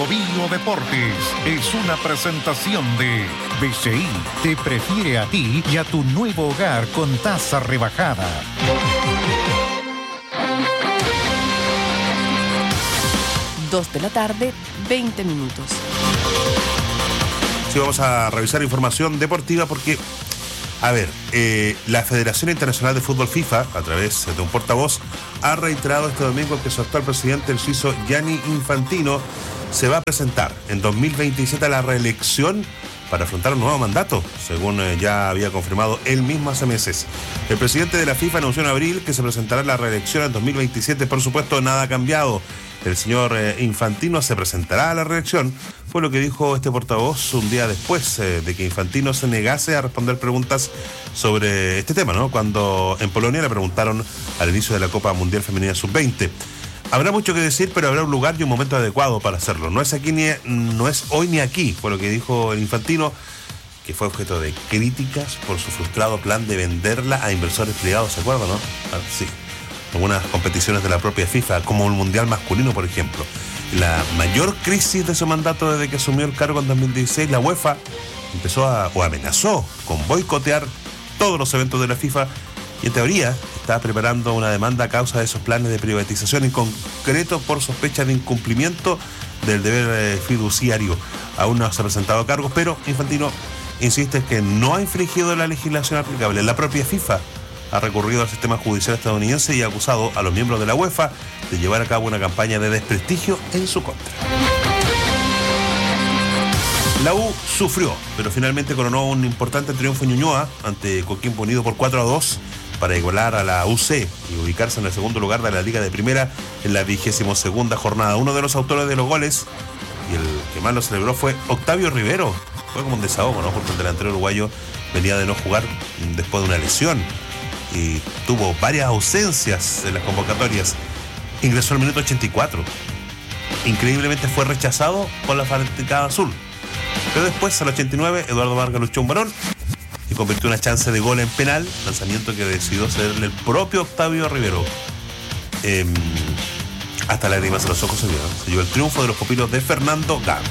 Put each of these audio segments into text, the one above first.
Bio Deportes es una presentación de BCI. Te prefiere a ti y a tu nuevo hogar con tasa rebajada. Dos de la tarde, 20 minutos. Sí, vamos a revisar información deportiva porque, a ver, la Federación Internacional de Fútbol FIFA, a través de un portavoz, ha reiterado este domingo que su actual presidente, el suizo Gianni Infantino, se va a presentar en 2027 a la reelección para afrontar un nuevo mandato, según ya había confirmado él mismo hace meses. El presidente de la FIFA anunció en abril que se presentará a la reelección en 2027. Por supuesto, nada ha cambiado. El señor Infantino se presentará a la reelección, fue lo que dijo este portavoz un día después de que Infantino se negase a responder preguntas sobre este tema, ¿no? Cuando en Polonia le preguntaron al inicio de la Copa Mundial Femenina Sub-20. Habrá mucho que decir, pero habrá un lugar y un momento adecuado para hacerlo. No es hoy ni aquí, fue lo que dijo el Infantino, que fue objeto de críticas por su frustrado plan de venderla a inversores privados, ¿se acuerdan, no? Sí. Algunas competiciones de la propia FIFA, como el Mundial masculino, por ejemplo. La mayor crisis de su mandato desde que asumió el cargo en 2016, la UEFA amenazó con boicotear todos los eventos de la FIFA y en teoría está preparando una demanda a causa de esos planes de privatización, en concreto por sospecha de incumplimiento del deber fiduciario. Aún no se ha presentado cargos, pero Infantino insiste que no ha infringido la legislación aplicable. La propia FIFA ha recurrido al sistema judicial estadounidense y ha acusado a los miembros de la UEFA de llevar a cabo una campaña de desprestigio en su contra. La U sufrió, pero finalmente coronó un importante triunfo en Ñuñoa ante Coquimbo Unido por 4-2 para igualar a la UC y ubicarse en el segundo lugar de la Liga de Primera en la 22ª jornada. Uno de los autores de los goles y el que más lo celebró fue Octavio Rivero. Fue como un desahogo, ¿no? Porque el delantero uruguayo venía de no jugar después de una lesión y tuvo varias ausencias en las convocatorias. Ingresó al minuto 84. Increíblemente fue rechazado por la fanaticada azul. Pero después, al 89, Eduardo Vargas luchó un balón y convirtió una chance de gol en penal, lanzamiento que decidió cederle el propio Octavio Rivero. Hasta lágrimas en los ojos se vieron. Se llevó el triunfo de los pupilos de Fernando Gago.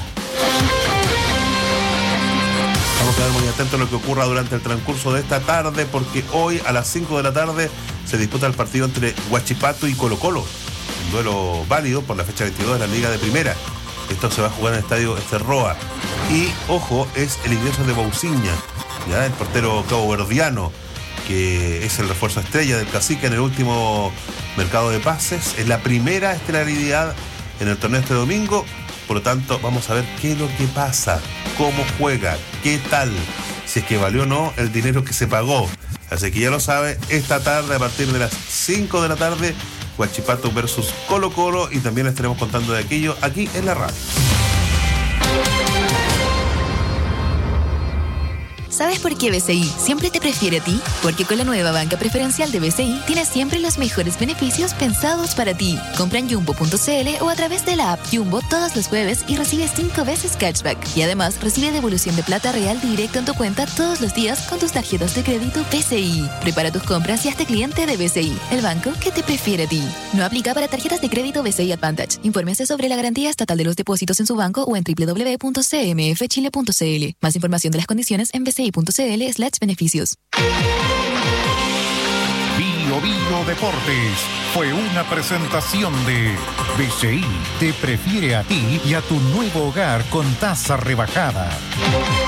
Vamos a quedar muy atentos a lo que ocurra durante el transcurso de esta tarde, porque hoy a las 5 de la tarde se disputa el partido entre Huachipato y Colo-Colo. Un duelo válido por la fecha 22 de la Liga de Primera. Esto se va a jugar en el estadio Esterroa. Y, ojo, es el ingreso de Bousiña, ¿ya? El portero caboverdiano, que es el refuerzo estrella del Cacique en el último mercado de pases. Es la primera estelaridad en el torneo este domingo. Por lo tanto, vamos a ver qué es lo que pasa, cómo juega, qué tal, si es que valió o no el dinero que se pagó. Así que ya lo sabe, esta tarde a partir de las 5 de la tarde, Huachipato versus Colo-Colo, y también les estaremos contando de aquello aquí en la radio. ¿Sabes por qué BCI siempre te prefiere a ti? Porque con la nueva banca preferencial de BCI tienes siempre los mejores beneficios pensados para ti. Compra en Jumbo.cl o a través de la app Jumbo todos los jueves y recibe 5 veces cashback. Y además recibe devolución de plata real directo en tu cuenta todos los días con tus tarjetas de crédito BCI. Prepara tus compras y hazte cliente de BCI, el banco que te prefiere a ti. No aplica para tarjetas de crédito BCI Advantage. Infórmese sobre la garantía estatal de los depósitos en su banco o en www.cmfchile.cl. Más información de las condiciones en bci.cl/beneficios. Bio Deportes fue una presentación de BCI. Te prefiere a ti y a tu nuevo hogar con tasa rebajada.